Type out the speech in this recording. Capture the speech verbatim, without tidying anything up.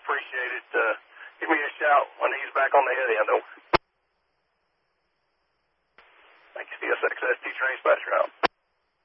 appreciate it. Uh, give me a shout when he's back on the head end, over. Thank you, C S X S T train dispatcher out.